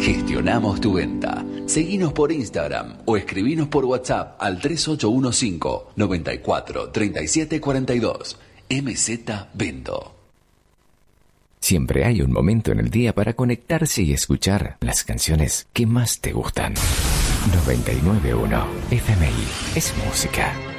Gestionamos tu venta. Seguinos por Instagram o escribinos por WhatsApp al 3815 94 37 42. MZ Vendo. Siempre hay un momento en el día para conectarse y escuchar las canciones que más te gustan. 99.1 FMI es música.